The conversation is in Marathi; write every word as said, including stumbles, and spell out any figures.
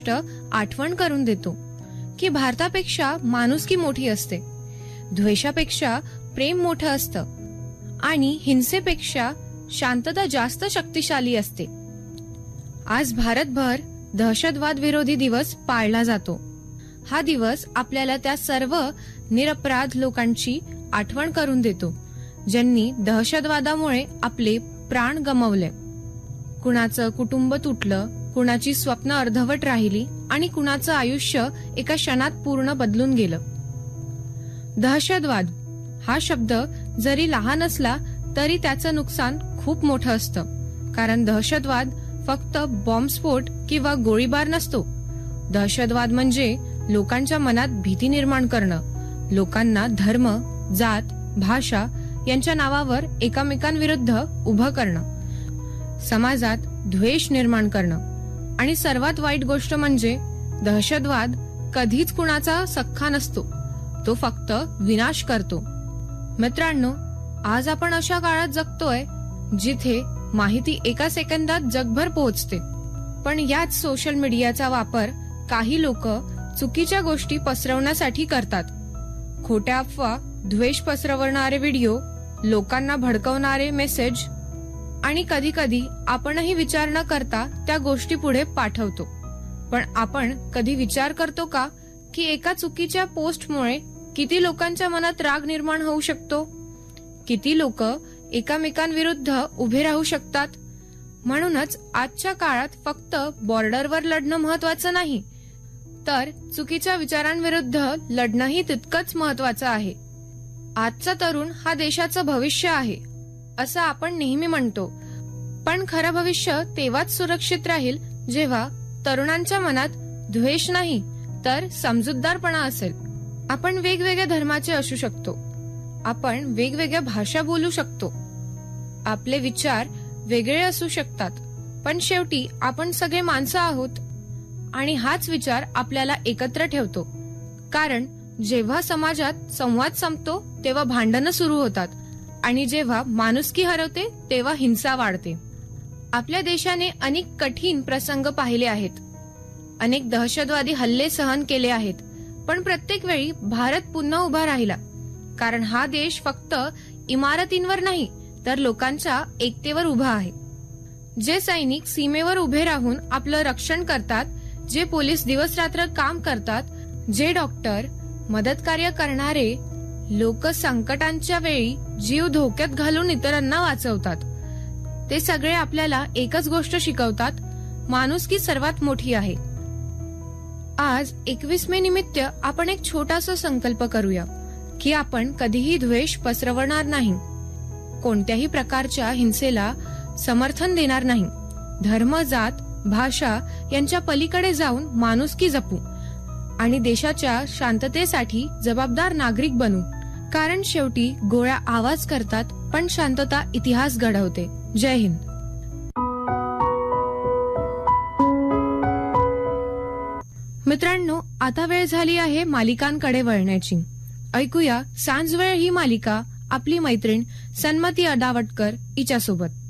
आठवण करून देतो की भारतापेक्षा माणुसकी मोठी असते, द्वेषापेक्षा प्रेम मोठं असतं आणि हिंसेपेक्षा शांतता जास्त शक्तिशाली असते. आज भारतभर दहशतवाद विरोधी दिवस पाळला जातो. हा दिवस आपल्याला त्या सर्व निरपराध लोकांची आठवण करून देतो ज्यांनी दहशतवादामुळे आपले प्राण गमावले. कुणाचं कुटुंब तुटलं, कुणाची स्वप्न अर्धवट राहिली आणि कुणाचं आयुष्य एका क्षणात पूर्ण बदलून गेलं. दहशतवाद हा शब्द जरी लहान असला तरी त्याचं नुकसान खूप मोठं असतं, कारण दहशतवाद फक्त बॉम्बस्फोट किंवा गोळीबार नसतो. दहशतवाद म्हणजे लोकांच्या मनात भीती निर्माण करणं, लोकांना धर्म, जात, भाषा यांच्या नावावर एकमेकांविरुद्ध उभं करणं, समाजात द्वेष निर्माण करणं आणि सर्वात वाईट गोष्ट म्हणजे दहशतवाद कधीच कुणाचा सख्खा नसतो, तो फक्त विनाश करतो. मित्रांनो, आज आपण अशा काळात जगतोय जिथे माहिती एका सेकंदात जगभर पोहोचते, पण याच सोशल मीडियाचा वापर काही लोक चुकीच्या गोष्टी पसरवण्यासाठी करतात. खोट्या अफवा, द्वेष पसरवणारे व्हिडिओ, लोकांना भडकवणारे मेसेज आणि कधी कधी आपणही विचार न करता त्या गोष्टी पुढे पाठवतो. पण आपण कधी विचार करतो का की एका चुकीच्या पोस्टमुळे किती लोकांच्या मनात राग निर्माण होऊ शकतो, किती लोक एकमेकांविरुद्ध उभे राहू शकतात. म्हणूनच आजच्या काळात फक्त बॉर्डरवर लढणं महत्वाचं नाही, तर चुकीच्या विचारांविरुद्ध लढणंही तितकंच महत्वाचं आहे. आजचा तरुण हा देशाचं भविष्य आहे असं आपण नेहमी म्हणतो, पण खरं भविष्य तेव्हाच सुरक्षित राहील जेव्हा तरुणांच्या मनात द्वेष नाही तर समजूतदारपणा असेल. आपण वेगवेगळ्या धर्माचे असू शकतो, आपण वेगवेगळ्या भाषा बोलू शकतो, आपले विचार वेगळे असू शकतात, पण शेवटी आपण सगळे माणसं आहोत आणि हाच विचार आपल्याला एकत्र ठेवतो. कारण जेव्हा समाजात संवाद संपतो तेव्हा भांडणं सुरू होतात आणि जेव्हा माणुसकी हरवते तेव्हा हिंसा वाढते. आपल्या देशाने अनेक कठीण प्रसंग पाहिले आहेत, अनेक दहशतवादी हल्ले सहन केले आहेत, पण प्रत्येक वेळी भारत पुन्हा उभा राहिला, कारण हा देश फक्त इमारतींवर नाही तर लोकांच्या एकतेवर उभा आहे. जे सैनिक सीमेवर उभे राहून आपलं रक्षण करतात, जे पोलीस दिवस रात्र काम करतात, जे डॉक्टर, मदत कार्य करणारे लोक संकटांच्या वेळी जीव धोक्यात घालून इतरांना वाचवतात, ते सगळे आपल्याला एकच गोष्ट शिकवतात, माणुसकी सर्वात मोठी आहे. आज एकवीस मे निमित्त आपण एक छोटासा संकल्प करूया की आपण कधीही द्वेष पसरवणार नाही, कोणत्याही प्रकारच्या हिंसेला समर्थन देणार नाही, धर्म, जात, भाषा यांच्या पलीकडे जाऊन माणुसकी जपू आणि देशाच्या शांततेसाठी जबाबदार नागरिक बनू. कारण शेवटी गोळ्या आवाज करतात पण शांतता इतिहास घडवते. जय हिंद. मित्रांनो, आता वेळ झाली आहे मालिकांकडे वळण्याची. ऐकूया सांजवेळ ही मालिका आपली मैत्रीण सन्मती अडावटकर हिच्यासोबत.